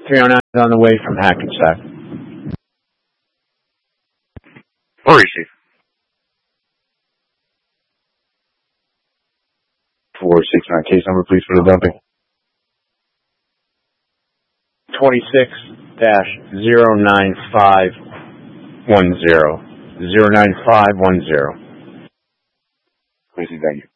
309 is on the way from Hackensack. Or receive. 469, case number please for the dumping. 26-09510. 09510. Please, thank you.